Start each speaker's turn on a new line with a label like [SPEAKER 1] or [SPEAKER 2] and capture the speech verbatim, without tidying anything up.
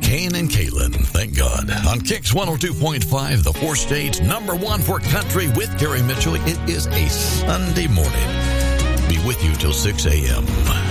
[SPEAKER 1] Kane and Kaylin, thank God. On Kicks one oh two point five, the four states, number one for country with Gary Mitchell. It is a Sunday morning. Be with you till six a.m.